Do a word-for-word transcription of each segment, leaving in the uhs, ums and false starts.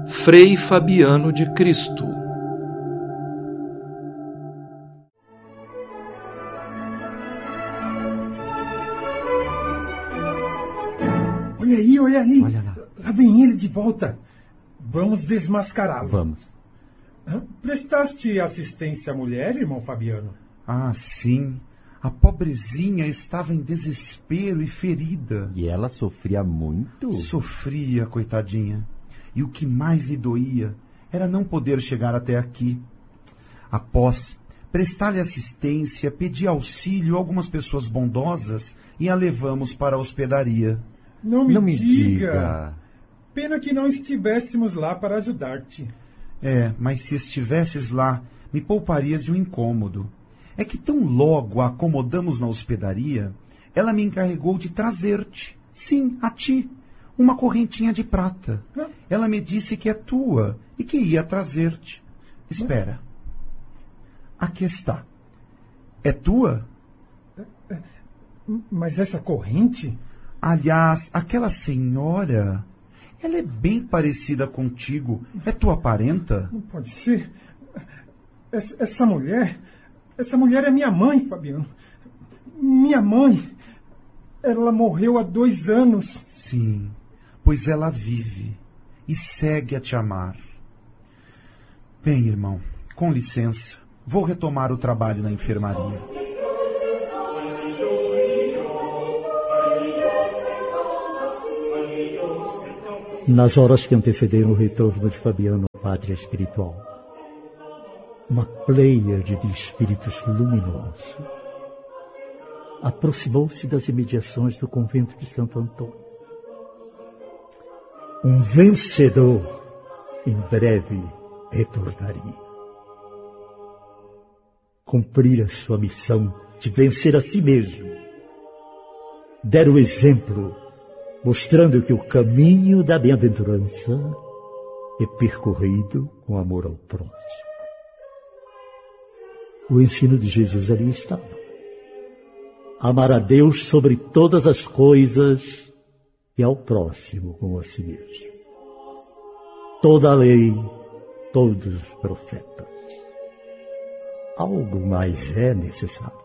Frei Fabiano de Cristo. Olha aí, olha aí. Olha lá. Lá vem ele de volta. Vamos desmascará-lo. Vamos. Prestaste assistência à mulher, irmão Fabiano? Ah, sim. A pobrezinha estava em desespero e ferida. E ela sofria muito? Sofria, coitadinha. E o que mais lhe doía era não poder chegar até aqui. Após prestar-lhe assistência, pedi auxílio a algumas pessoas bondosas e a levamos para a hospedaria. Não me, Não me diga. diga. Pena que não estivéssemos lá para ajudar-te. É, mas se estivesses lá, me pouparias de um incômodo. É que tão logo a acomodamos na hospedaria, ela me encarregou de trazer-te, sim, a ti, uma correntinha de prata. Hã? Ela me disse que é tua e que ia trazer-te. Espera. Aqui está. É tua? Mas essa corrente? Aliás, aquela senhora, ela é bem parecida contigo. É tua parenta? Não pode ser. Essa, essa mulher... Essa mulher é minha mãe, Fabiano. Minha mãe. Ela morreu há dois anos. Sim, pois ela vive e segue a te amar. Bem, irmão, com licença, vou retomar o trabalho na enfermaria. Nas horas que antecederam o retorno de Fabiano à pátria espiritual, uma pleiade de espíritos luminosos aproximou-se das imediações do convento de Santo Antônio. Um vencedor em breve retornaria. Cumprir a sua missão de vencer a si mesmo. Der o exemplo, mostrando que o caminho da bem-aventurança é percorrido com amor ao próximo. O ensino de Jesus ali estava. Amar a Deus sobre todas as coisas e ao próximo como a si mesmo. Toda a lei, todos os profetas. Algo mais é necessário.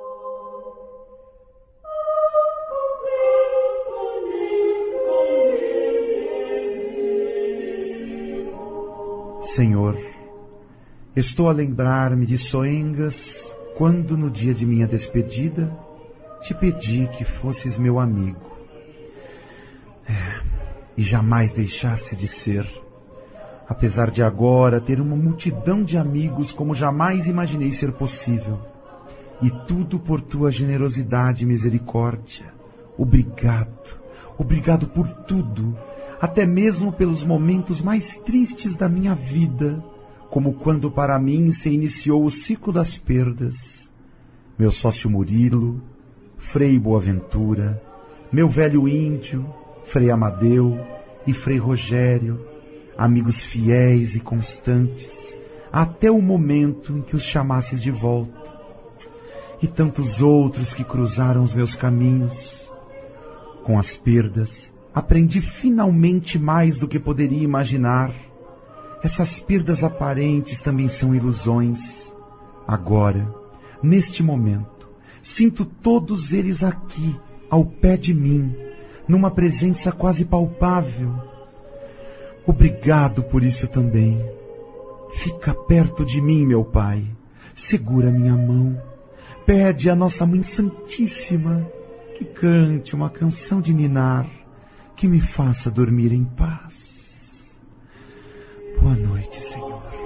Senhor, estou a lembrar-me de Soengas quando, no dia de minha despedida, te pedi que fosses meu amigo. É, e jamais deixasse de ser, apesar de agora ter uma multidão de amigos como jamais imaginei ser possível. E tudo por tua generosidade e misericórdia. Obrigado, obrigado por tudo, até mesmo pelos momentos mais tristes da minha vida, como quando para mim se iniciou o ciclo das perdas. Meu sócio Murilo, Frei Boaventura, meu velho índio, Frei Amadeu e Frei Rogério, amigos fiéis e constantes, até o momento em que os chamasses de volta. E tantos outros que cruzaram os meus caminhos. Com as perdas, aprendi finalmente mais do que poderia imaginar. Essas perdas aparentes também são ilusões. Agora, neste momento, sinto todos eles aqui, ao pé de mim, numa presença quase palpável. Obrigado por isso também. Fica perto de mim, meu Pai. Segura minha mão. Pede à nossa Mãe Santíssima que cante uma canção de ninar que me faça dormir em paz. Boa noite, Senhor.